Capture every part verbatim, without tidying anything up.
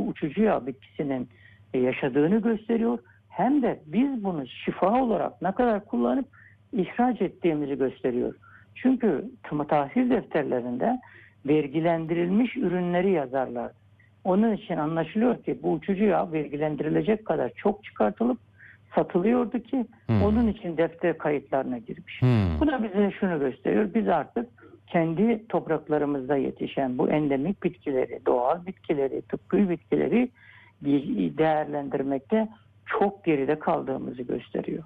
uçucu yağ bitkisinin e, yaşadığını gösteriyor. Hem de biz bunu şifa olarak ne kadar kullanıp ihraç ettiğimizi gösteriyor. Çünkü tahsil defterlerinde vergilendirilmiş ürünleri yazarlar. Onun için anlaşılıyor ki bu uçucu yağ vergilendirilecek kadar çok çıkartılıp satılıyordu ki hmm. onun için defter kayıtlarına girmiş. Hmm. Bu da bize şunu gösteriyor. Biz artık kendi topraklarımızda yetişen bu endemik bitkileri, doğal bitkileri, tıbbi bitkileri değerlendirmekte çok geride kaldığımızı gösteriyor.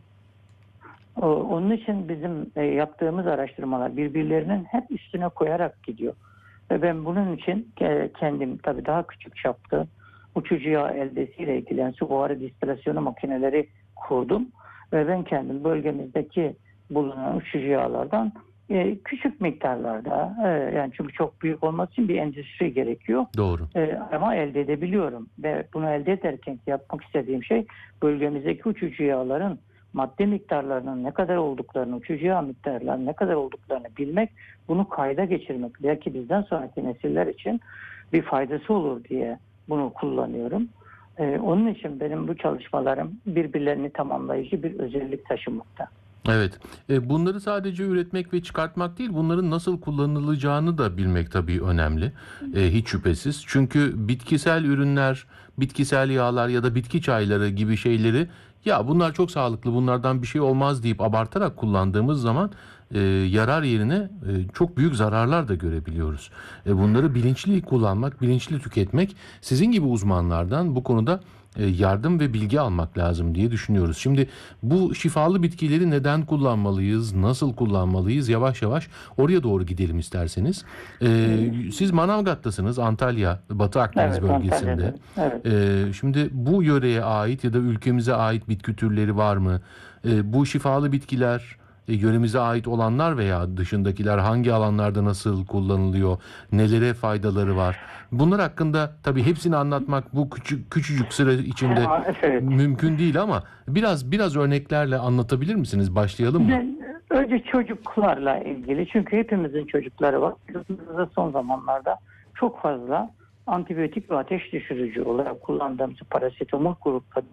Onun için bizim yaptığımız araştırmalar birbirlerinin hep üstüne koyarak gidiyor. Ve ben bunun için kendim tabii daha küçük çapta uçucu yağ eldesiyle ilgilenen su buharı distilasyonu makineleri kurdum. Ve ben kendim bölgemizdeki bulunan uçucu yağlardan e, küçük miktarlarda e, yani çünkü çok büyük olması için bir endüstri gerekiyor. Doğru. E, ama elde edebiliyorum. Ve bunu elde ederken yapmak istediğim şey bölgemizdeki uçucu yağların madde miktarlarının ne kadar olduklarını, uçucu yağ miktarlarının ne kadar olduklarını bilmek, bunu kayda geçirmek. Belki bizden sonraki nesiller için bir faydası olur diye bunu kullanıyorum. Ee, onun için benim bu çalışmalarım birbirlerini tamamlayıcı bir özellik taşımakta. Evet. E, bunları sadece üretmek ve çıkartmak değil, bunların nasıl kullanılacağını da bilmek tabii önemli. E, hiç şüphesiz. Çünkü bitkisel ürünler, bitkisel yağlar ya da bitki çayları gibi şeyleri ya bunlar çok sağlıklı, bunlardan bir şey olmaz deyip abartarak kullandığımız zaman e, yarar yerine e, çok büyük zararlar da görebiliyoruz. E, bunları bilinçli kullanmak, bilinçli tüketmek, sizin gibi uzmanlardan bu konuda yardım ve bilgi almak lazım diye düşünüyoruz. Şimdi bu şifalı bitkileri neden kullanmalıyız, nasıl kullanmalıyız? Yavaş yavaş oraya doğru gidelim isterseniz. Ee, siz Manavgat'tasınız, Antalya, Batı Akdeniz evet, bölgesinde. Evet. Ee, şimdi bu yöreye ait ya da ülkemize ait bitki türleri var mı? Ee, bu şifalı bitkiler E, yöremize ait olanlar veya dışındakiler hangi alanlarda nasıl kullanılıyor, nelere faydaları var? Bunlar hakkında tabii hepsini anlatmak bu küçük küçücük süre içinde evet. mümkün değil ama biraz biraz örneklerle anlatabilir misiniz? Başlayalım mı? Ben önce çocuklarla ilgili, çünkü hepimizin çocukları var. Son zamanlarda çok fazla antibiyotik ve ateş düşürücü olarak kullandığımız parasetamol grupları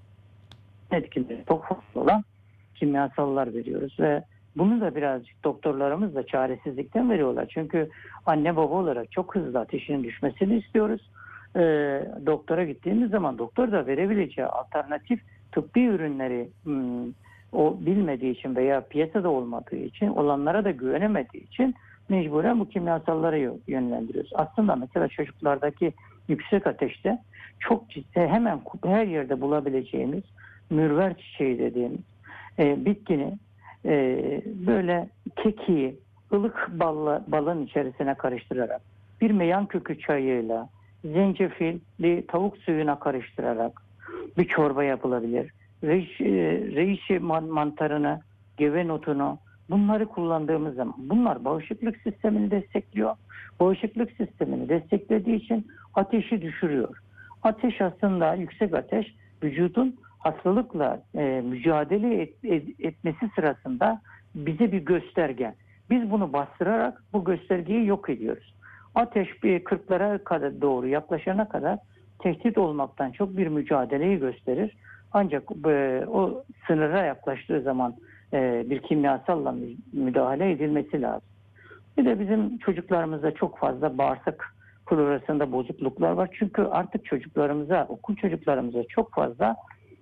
etkileri çok fazla olan kimyasallar veriyoruz ve bunu da birazcık doktorlarımız da çaresizlikten veriyorlar. Çünkü anne baba olarak çok hızlı ateşinin düşmesini istiyoruz. Ee, doktora gittiğimiz zaman doktor da verebileceği alternatif tıbbi ürünleri hmm, o bilmediği için veya piyasada olmadığı için, olanlara da güvenemediği için mecburen bu kimyasallara yönlendiriyoruz. Aslında mesela çocuklardaki yüksek ateşte çok ciddi, hemen her yerde bulabileceğimiz mürver çiçeği dediğimiz E, bitkini e, böyle kekiği ılık balla, balın içerisine karıştırarak bir meyan kökü çayıyla zencefilli tavuk suyuna karıştırarak bir çorba yapılabilir. Reishi, reishi mantarını, geve notunu, bunları kullandığımız zaman bunlar bağışıklık sistemini destekliyor. Bağışıklık sistemini desteklediği için ateşi düşürüyor. Ateş aslında, yüksek ateş vücudun hastalıkla e, mücadele et, et, etmesi sırasında bize bir gösterge. Biz bunu bastırarak bu göstergeyi yok ediyoruz. Ateş bir kırklara kadar doğru yaklaşana kadar tehdit olmaktan çok bir mücadeleyi gösterir. Ancak e, o sınıra yaklaştığı zaman e, bir kimyasalla müdahale edilmesi lazım. Bir de bizim çocuklarımızda çok fazla bağırsak florasında bozukluklar var. Çünkü artık çocuklarımıza, okul çocuklarımıza çok fazla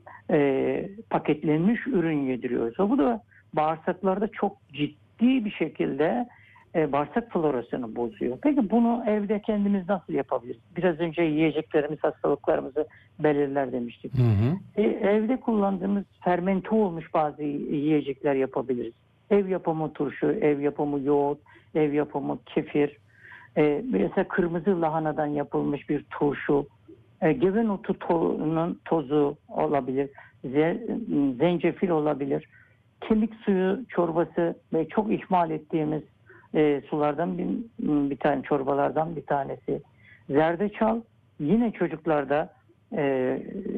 E, paketlenmiş ürün yediriyoruz. Bu da bağırsaklarda çok ciddi bir şekilde e, bağırsak florasını bozuyor. Peki bunu evde kendimiz nasıl yapabiliriz? Biraz önce yiyeceklerimiz hastalıklarımızı belirler demiştik. Hı hı. E, evde kullandığımız fermente olmuş bazı yiyecekler yapabiliriz. Ev yapımı turşu, ev yapımı yoğurt, ev yapımı kefir. E, mesela kırmızı lahanadan yapılmış bir turşu. E, geve notu to- tozu olabilir, ze- zencefil olabilir, kemik suyu çorbası ve çok ihmal ettiğimiz e, sulardan bir, bir tane çorbalardan bir tanesi. Zerdeçal yine çocuklarda e,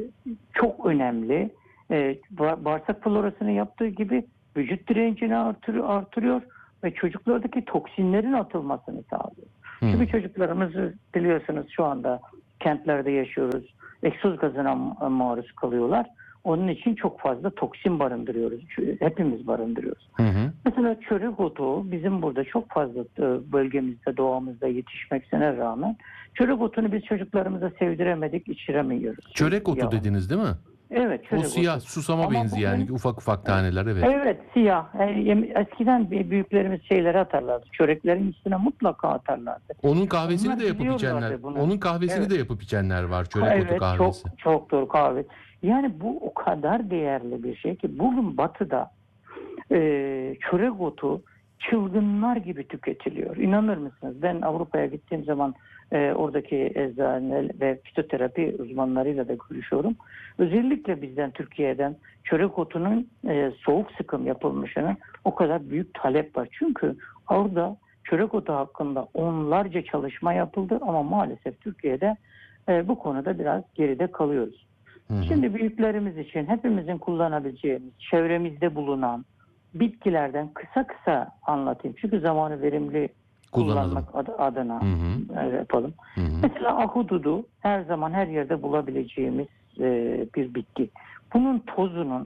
çok önemli. E, bağırsak florasını yaptığı gibi vücut direncini artırıyor, artırıyor ve çocuklardaki toksinlerin atılmasını sağlıyor. Hmm. Çünkü çocuklarımız biliyorsunuz şu anda kentlerde yaşıyoruz. Egzoz gazına maruz kalıyorlar. Onun için çok fazla toksin barındırıyoruz. Hepimiz barındırıyoruz. Hı hı. Mesela çörek otu bizim burada çok fazla bölgemizde, doğamızda yetişmesine rağmen çörek otunu biz çocuklarımıza sevdiremedik, içiremiyoruz. Çörek otu Yağını. dediniz değil mi? Evet, O çörek siyah otu. susama Ama benziyor yani bugün- ufak ufak taneler, evet. Evet, siyah. Yani eskiden büyüklerimiz şeyleri atarlardı. Çöreklerin üstüne mutlaka atarlardı. Onun kahvesini Onlar de yapıp biliyorlardı içenler. bunu. Onun kahvesini Evet. de yapıp içenler var. Çörek otu Evet, kahvesi. çok çok doğru kahve. Yani bu o kadar değerli bir şey ki bugün Batı'da e, çörek otu çılgınlar gibi tüketiliyor. İnanır mısınız? Ben Avrupa'ya gittiğim zaman e, oradaki eczane ve fitoterapi uzmanlarıyla da görüşüyorum. Özellikle bizden Türkiye'den çörek otunun e, soğuk sıkım yapılmışına o kadar büyük talep var. Çünkü orada çörek otu hakkında onlarca çalışma yapıldı ama maalesef Türkiye'de e, bu konuda biraz geride kalıyoruz. Hı hı. Şimdi büyüklerimiz için hepimizin kullanabileceğimiz, çevremizde bulunan bitkilerden kısa kısa anlatayım. Çünkü zamanı verimli Kullanalım. kullanmak ad- adına Hı hı. e, yapalım. Hı hı. Mesela ahududu her zaman her yerde bulabileceğimiz e, bir bitki. Bunun tozunun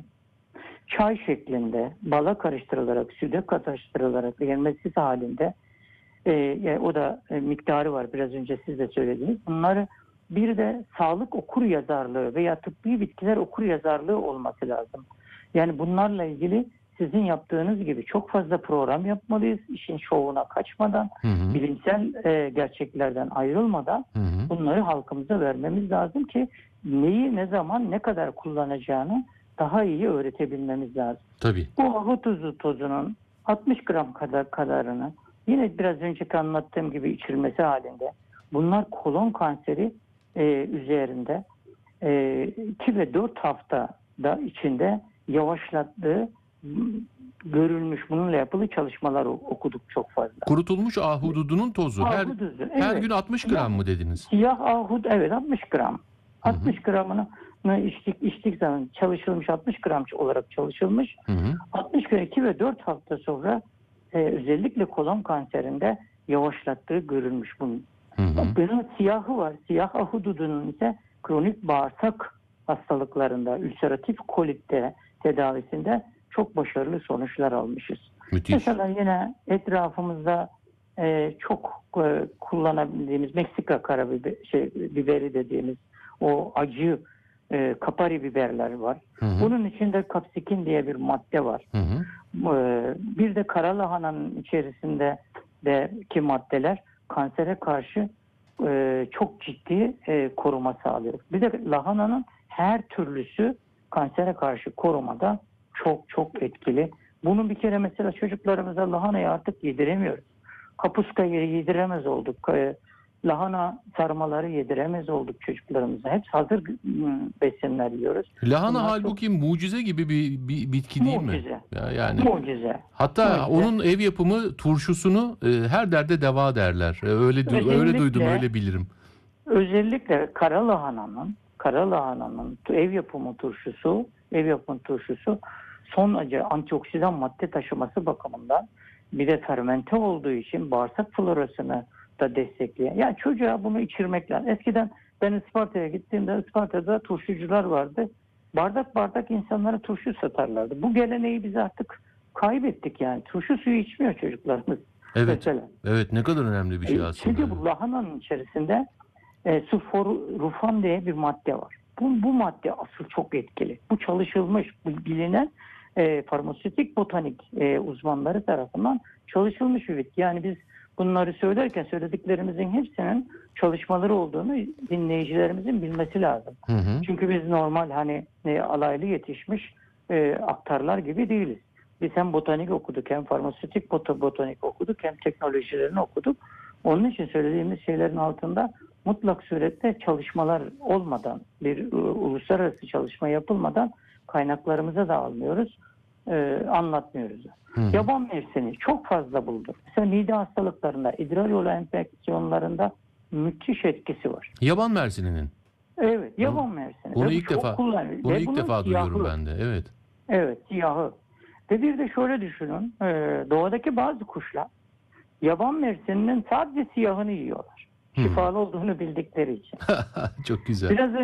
çay şeklinde bala karıştırılarak, süde karıştırılarak yenmesi halinde e, yani o da e, miktarı var. Biraz önce siz de söylediniz. Bunları bir de sağlık okur yazarlığı veya tıbbi bitkiler okur yazarlığı olması lazım. Yani bunlarla ilgili sizin yaptığınız gibi çok fazla program yapmalıyız. İşin şovuna kaçmadan, Hı hı. bilimsel e, gerçeklerden ayrılmadan Hı hı. bunları halkımıza vermemiz lazım ki neyi, ne zaman, ne kadar kullanacağını daha iyi öğretebilmemiz lazım. Tabii. Bu ahududu tozunun altmış gram kadar kadarını yine biraz önceki anlattığım gibi içilmesi halinde bunlar kolon kanseri e, üzerinde e, iki ve dört hafta da içinde yavaşlattığı m, görülmüş, bununla yapılı çalışmalar o- okuduk çok fazla. Kurutulmuş ahududunun tozu. Her Ahududu, her evet. gün altmış gram mı dediniz? Siyah ahud, evet, altmış gram. Hı hı. altmış gramını içtik, içtik zaman çalışılmış, altmış gram olarak çalışılmış. Hı hı. altmış gün iki ve dört hafta sonra e, özellikle kolon kanserinde yavaşlattığı görülmüş bunun. Hı hı. Bunun siyahı var. Siyah ahududunun ise kronik bağırsak hastalıklarında, ülseratif kolitte tedavisinde çok başarılı sonuçlar almışız. Müthiş. Mesela yine etrafımızda e, çok e, kullanabildiğimiz Meksika karabiberi, şey, biberi dediğimiz o acı e, kapari biberler var. Hı hı. Bunun içinde kapsikin diye bir madde var. Hı hı. Ee, Bir de kara lahananın içerisinde de ki maddeler kansere karşı e, çok ciddi e, koruma sağlıyor. Bir de lahananın her türlüsü kansere karşı korumada çok çok etkili. Bunu bir kere mesela çocuklarımıza lahanayı artık yediremiyoruz. Kapuskayı yediremez olduk. E, lahana sarmaları yediremez olduk çocuklarımıza. Hep hazır ım, besinler yiyoruz. Lahana Bunlar halbuki mucize gibi bir, bir bitki değil Mucize. mi? Ya yani Mucize. hatta Mucize. onun ev yapımı turşusunu e, her derde deva derler. E, öyle du- öyle Özellikle- duydum, öyle bilirim. Özellikle kara lahananın, kara lahananın ev yapımı turşusu, ev yapımı turşusu son derece antioksidan madde taşıması bakımından bir de fermente olduğu için bağırsak florasını da destekleyen. Yani çocuğa bunu içirmek lazım. Eskiden ben Isparta'ya gittiğimde Isparta'da turşucular vardı. Bardak bardak insanlara turşu satarlardı. Bu geleneği biz artık kaybettik yani. Turşu suyu içmiyor çocuklarımız. Evet. Mesela. Evet, ne kadar önemli bir şey E, aslında. Çünkü bu lahananın içerisinde e, sulforufan diye bir madde var. Bu, bu madde asıl çok etkili. Bu çalışılmış, bu bilinen e, farmasötik botanik e, uzmanları tarafından çalışılmış bir bitki. Yani biz bunları söylerken söylediklerimizin hepsinin çalışmaları olduğunu dinleyicilerimizin bilmesi lazım. Hı hı. Çünkü biz normal hani e, alaylı yetişmiş e, aktarlar gibi değiliz. Biz hem botanik okuduk, hem farmasötik bot- botanik okuduk, hem teknolojilerini okuduk. Onun için söylediğimiz şeylerin altında mutlak surette çalışmalar olmadan, bir e, uluslararası çalışma yapılmadan kaynaklarımıza da almıyoruz, e, anlatmıyoruz. Hı hı. Yaban mersini çok fazla bulduk. Mesela mide hastalıklarında, idrar yolu enfeksiyonlarında müthiş etkisi var. Yaban mersininin. Evet, yaban mersini. Bunu Ve bu ilk çok defa kullanılıyor. bunu Ve ilk bunun defa siyahı. duyuyorum ben de. Evet. Evet, siyahı. Ve bir de şöyle düşünün, e, doğadaki bazı kuşlar yaban mersininin sadece siyahını yiyorlar. Şifalı olduğunu bildikleri için. Çok güzel. Biraz önce